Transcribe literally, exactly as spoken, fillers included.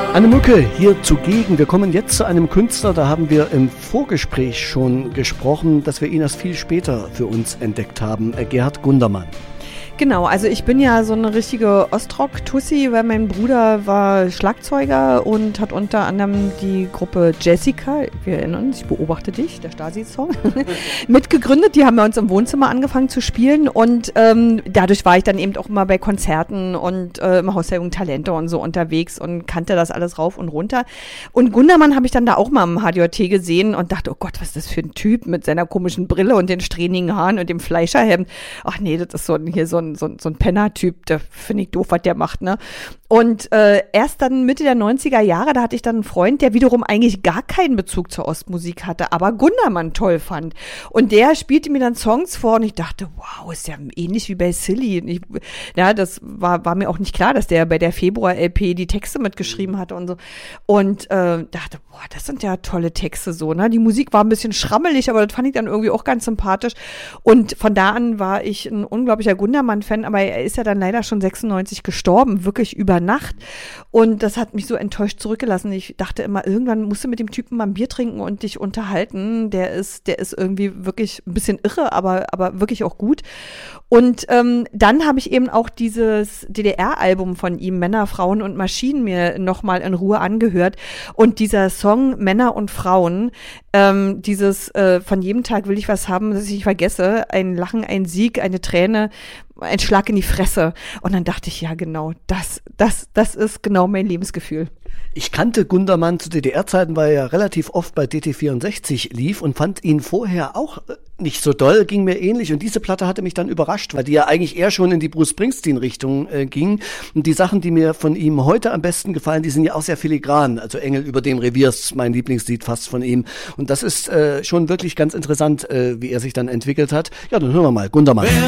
Anne Mücke hier zugegen. Wir kommen jetzt zu einem Künstler, da haben wir im Vorgespräch schon gesprochen, dass wir ihn erst viel später für uns entdeckt haben, Gerhard Gundermann. Genau, also ich bin ja so eine richtige Ostrock-Tussi, weil mein Bruder war Schlagzeuger und hat unter anderem die Gruppe Jessica, wir erinnern uns, ich beobachte dich, der Stasi-Song, mitgegründet. Die haben wir uns im Wohnzimmer angefangen zu spielen und ähm, dadurch war ich dann eben auch immer bei Konzerten und äh, im Haus der jungen Talente und so unterwegs und kannte das alles rauf und runter. Und Gundermann habe ich dann da auch mal im H D J T gesehen und dachte, oh Gott, was ist das für ein Typ mit seiner komischen Brille und den strähnigen Haaren und dem Fleischerhemd. Ach nee, das ist so ein, hier so ein So, so ein Penner-Typ, der finde ich doof, was der macht, ne? Und äh, erst dann Mitte der neunziger Jahre, da hatte ich dann einen Freund, der wiederum eigentlich gar keinen Bezug zur Ostmusik hatte, aber Gundermann toll fand. Und der spielte mir dann Songs vor und ich dachte, wow, ist ja ähnlich wie bei Silly. Und ich, ja, das war, war mir auch nicht klar, dass der bei der Februar-L P die Texte mitgeschrieben hatte und so. Und äh, dachte, boah, das sind ja tolle Texte so, ne? Die Musik war ein bisschen schrammelig, aber das fand ich dann irgendwie auch ganz sympathisch. Und von da an war ich ein unglaublicher Gundermann-Fan, aber er ist ja dann leider schon sechsundneunzig gestorben, wirklich über Nacht. Und das hat mich so enttäuscht zurückgelassen. Ich dachte immer, irgendwann musst du mit dem Typen mal ein Bier trinken und dich unterhalten. Der ist, der ist irgendwie wirklich ein bisschen irre, aber, aber wirklich auch gut. Und ähm, dann habe ich eben auch dieses D D R-Album von ihm, Männer, Frauen und Maschinen, mir nochmal in Ruhe angehört. Und dieser Song Männer und Frauen, ähm, dieses äh, von jedem Tag will ich was haben, das ich nicht vergesse, ein Lachen, ein Sieg, eine Träne, ein Schlag in die Fresse. Und dann dachte ich, ja genau, das, das, das ist genau mein Lebensgefühl. Ich kannte Gundermann zu D D R-Zeiten, weil er relativ oft bei D T vierundsechzig lief und fand ihn vorher auch nicht so doll, ging mir ähnlich. Und diese Platte hatte mich dann überrascht, weil die ja eigentlich eher schon in die Bruce Springsteen-Richtung äh, ging. Und die Sachen, die mir von ihm heute am besten gefallen, die sind ja auch sehr filigran. Also Engel über dem Revier ist mein Lieblingslied fast von ihm. Und das ist äh, schon wirklich ganz interessant, äh, wie er sich dann entwickelt hat. Ja, dann hören wir mal, Gundermann.